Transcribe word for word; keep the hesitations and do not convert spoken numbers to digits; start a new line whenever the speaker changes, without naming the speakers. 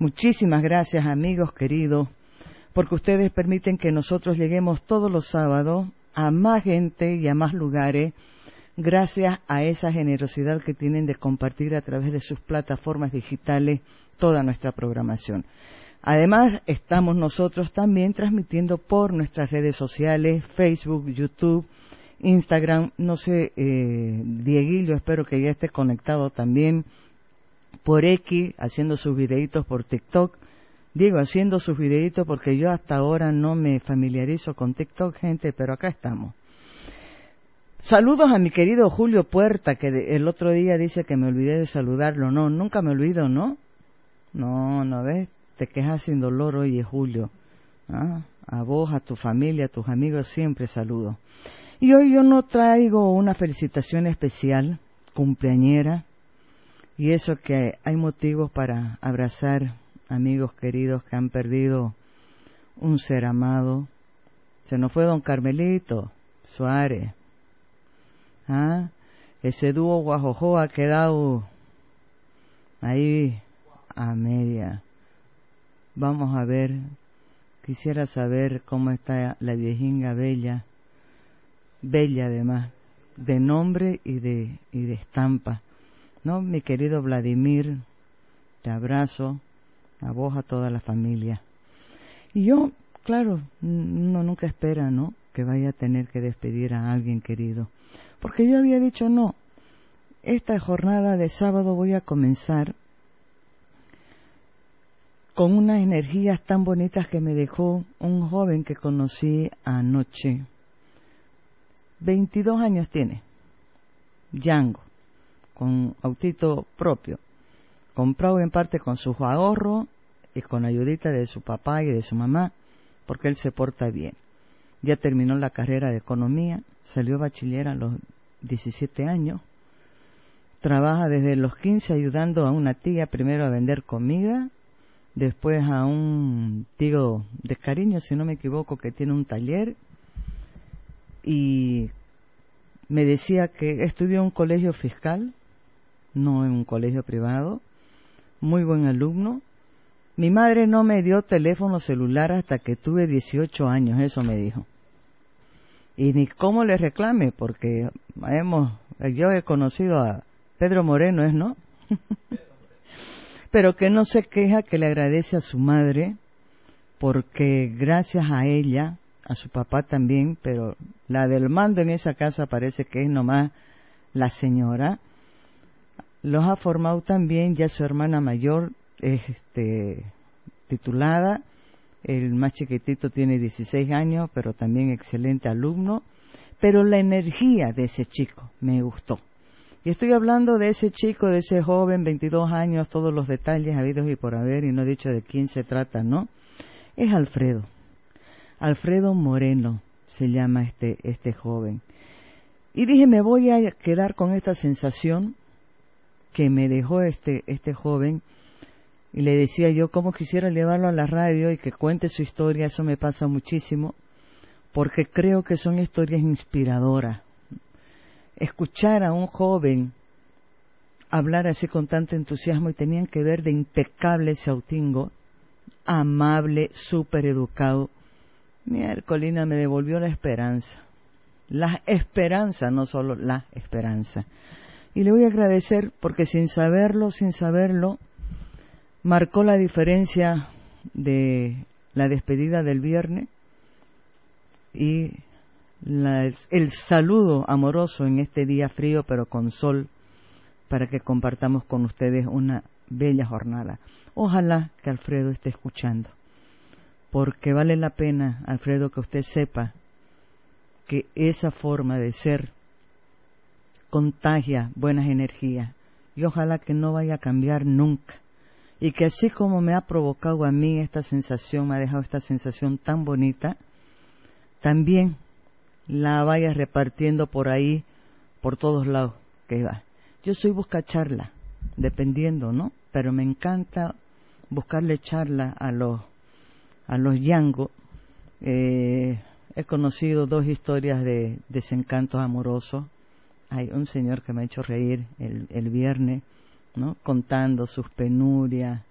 Muchísimas gracias, amigos queridos, porque ustedes permiten que nosotros lleguemos todos los sábados a más gente y a más lugares, gracias a esa generosidad que tienen de compartir a través de sus plataformas digitales toda nuestra programación. Además, estamos nosotros también transmitiendo por nuestras redes sociales, Facebook, YouTube, Instagram, no sé, eh, Dieguillo, espero que ya esté conectado también, por X, haciendo sus videitos por TikTok. Digo, haciendo sus videitos porque yo hasta ahora no me familiarizo con TikTok, gente, pero acá estamos. Saludos a mi querido Julio Puerta, que de, el otro día dice que me olvidé de saludarlo. No, nunca me olvido, ¿no? No, no ves, te quejas sin dolor, oye, Julio. ¿Ah? A vos, a tu familia, a tus amigos, siempre saludo. Y hoy yo no traigo una felicitación especial, cumpleañera, y eso que hay motivos para abrazar amigos queridos que han perdido un ser amado. Se nos fue don Carmelito Suárez. ¿Ah? Ese dúo Guajojo ha quedado ahí a media. Vamos a ver, quisiera saber cómo está la viejinga Bella, bella además, de nombre y de, y de estampa. No, mi querido Vladimir, te abrazo, a vos, a toda la familia. Y yo, claro, uno nunca espera, ¿no?, que vaya a tener que despedir a alguien querido. Porque yo había dicho, no, esta jornada de sábado voy a comenzar con unas energías tan bonitas que me dejó un joven que conocí anoche. veintidós años tiene, Django, con autito propio, comprado en parte con sus ahorros y con la ayudita de su papá y de su mamá, porque él se porta bien. Ya terminó la carrera de economía, salió bachiller a los diecisiete años, trabaja desde los quince ayudando a una tía primero a vender comida, después a un tío de cariño, si no me equivoco, que tiene un taller, y me decía que estudió en un colegio fiscal, no en un colegio privado, muy buen alumno. Mi madre no me dio teléfono celular hasta que tuve dieciocho años, eso me dijo. Y ni cómo le reclame, porque hemos, yo he conocido a Pedro Moreno, ¿es no? Pero que no se queja, que le agradece a su madre, porque gracias a ella, a su papá también, pero la del mando en esa casa parece que es nomás la señora, los ha formado también. Ya su hermana mayor es este, titulada, el más chiquitito tiene dieciséis años, pero también excelente alumno, pero la energía de ese chico me gustó. Y estoy hablando de ese chico, de ese joven, veintidós años, todos los detalles habidos y por haber, y no he dicho de quién se trata, ¿no? Es Alfredo. Alfredo Moreno se llama este, este joven. Y dije, me voy a quedar con esta sensación que me dejó este, este joven, y le decía yo cómo quisiera llevarlo a la radio y que cuente su historia. Eso me pasa muchísimo, porque creo que son historias inspiradoras. Escuchar a un joven hablar así con tanto entusiasmo, y tenían que ver de impecable ese autingo, amable, súper educado. Miércolina me devolvió la esperanza, la esperanza, no solo la esperanza. Y le voy a agradecer porque sin saberlo, sin saberlo, marcó la diferencia de la despedida del viernes y la, el saludo amoroso en este día frío pero con sol, para que compartamos con ustedes una bella jornada. Ojalá que Alfredo esté escuchando, porque vale la pena, Alfredo, que usted sepa que esa forma de ser contagia buenas energías, y ojalá que no vaya a cambiar nunca, y que así como me ha provocado a mí esta sensación, me ha dejado esta sensación tan bonita, también la vaya repartiendo por ahí, por todos lados que va. Yo soy busca charla, dependiendo, ¿no? Pero me encanta buscarle charla a los a los yangos. Eh, he conocido dos historias de desencantos amorosos. Hay un señor que me ha hecho reír el, el viernes, ¿no?, contando sus penurias,